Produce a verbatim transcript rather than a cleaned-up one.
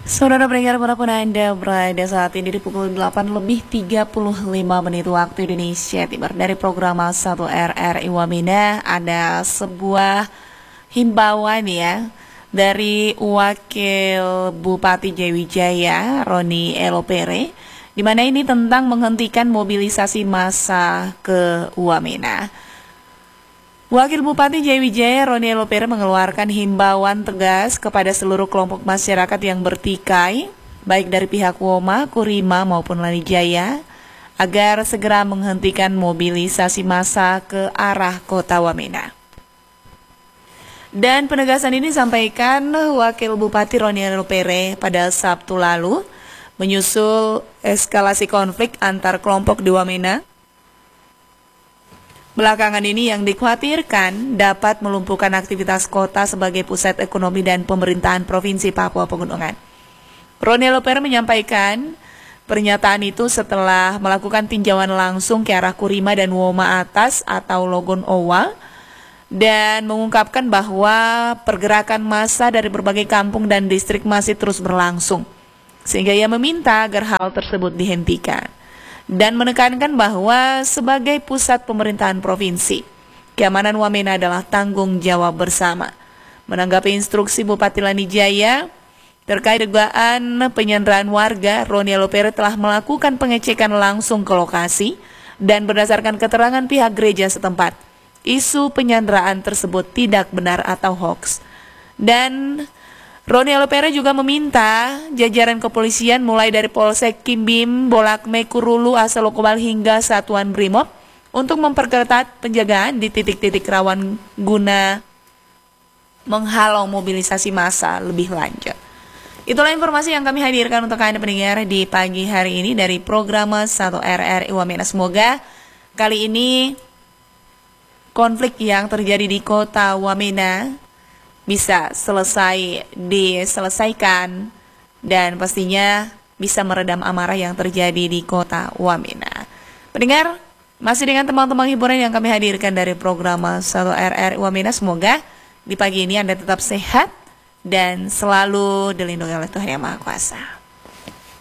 Saudara pendengar manapun Anda berada saat ini di pukul delapan lebih tiga puluh lima menit waktu Indonesia Timur dari program satu R R I Wamena ada sebuah himbauan ya dari Wakil Bupati Jayawijaya Roni Elopere, di mana ini tentang menghentikan mobilisasi massa ke Wamena. Wakil Bupati Jayawijaya Roni Elopere mengeluarkan himbauan tegas kepada seluruh kelompok masyarakat yang bertikai, baik dari pihak Woma, Kurima maupun Lanijaya, agar segera menghentikan mobilisasi massa ke arah kota Wamena. Dan penegasan ini disampaikan Wakil Bupati Roni Elopere pada Sabtu lalu, menyusul eskalasi konflik antar kelompok di Wamena. Belakangan ini yang dikhawatirkan dapat melumpuhkan aktivitas kota sebagai pusat ekonomi dan pemerintahan Provinsi Papua Pegunungan. Roni Elopere menyampaikan pernyataan itu setelah melakukan tinjauan langsung ke arah Kurima dan Woma Atas atau Logon Owa, dan mengungkapkan bahwa pergerakan massa dari berbagai kampung dan distrik masih terus berlangsung, sehingga ia meminta agar hal tersebut dihentikan. Dan menekankan bahwa sebagai pusat pemerintahan provinsi, keamanan Wamena adalah tanggung jawab bersama. Menanggapi instruksi Bupati Lanijaya terkait dugaan penyanderaan warga, Roni Elopere telah melakukan pengecekan langsung ke lokasi dan berdasarkan keterangan pihak gereja setempat, isu penyanderaan tersebut tidak benar atau hoax. Dan Roni Elopere juga meminta jajaran kepolisian mulai dari Polsek Kimbim, Bolakme, Kurulu, Asalokobal hingga Satuan Brimob untuk memperketat penjagaan di titik-titik rawan guna menghalau mobilisasi massa lebih lanjut. Itulah informasi yang kami hadirkan untuk Anda pendengar di pagi hari ini dari program satu R R I Wamena. Semoga kali ini konflik yang terjadi di kota Wamena bisa selesai diselesaikan dan pastinya bisa meredam amarah yang terjadi di kota Wamena. Pendengar, masih dengan teman-teman hiburan yang kami hadirkan dari program satu R R I Wamena. Semoga di pagi ini Anda tetap sehat dan selalu dilindungi oleh Tuhan Yang Maha Kuasa.